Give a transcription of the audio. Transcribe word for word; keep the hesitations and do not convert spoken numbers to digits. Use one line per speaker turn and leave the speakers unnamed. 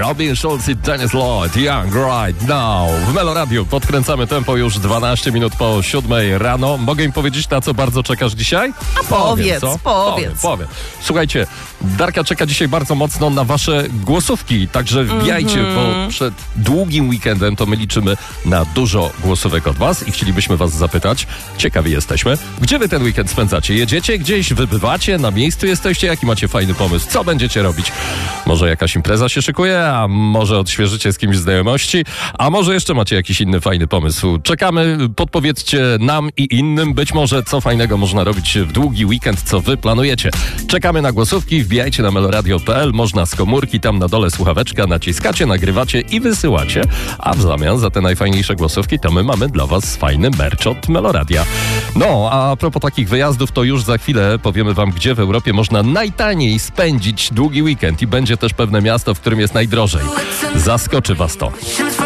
Robin Schulz i Dennis Lloyd, Young Right Now. W Melo Radio podkręcamy tempo już dwanaście minut po siódmej rano. Mogę im powiedzieć, na co bardzo czekasz dzisiaj?
A powiedz,
powiem,
powiedz.
Powiem, powiem. Słuchajcie, Darka czeka dzisiaj bardzo mocno na wasze głosówki, także wbijajcie, mm-hmm. bo przed długim weekendem to my liczymy na dużo głosówek od was i chcielibyśmy was zapytać, ciekawi jesteśmy, gdzie wy ten weekend spędzacie? Jedziecie gdzieś, wybywacie, na miejscu jesteście? Jaki macie fajny pomysł? Co będziecie robić? Może jakaś impreza się szykuje, a może odświeżycie z kimś znajomości, a może jeszcze macie jakiś inny fajny pomysł? Czekamy, podpowiedzcie nam i innym, być może co fajnego można robić w długi weekend, co wy planujecie. Czekamy na głosówki, wbijajcie na meloradio kropka p l, można z komórki, tam na dole słuchaweczka, naciskacie, nagrywacie i wysyłacie, a w zamian za te najfajniejsze głosówki to my mamy dla was fajny merch od Meloradia. No, a propos takich wyjazdów, to już za chwilę powiemy wam, gdzie w Europie można najtaniej spędzić długi weekend i będzie też pewne miasto, w którym jest najdrożej. Zaskoczy was to.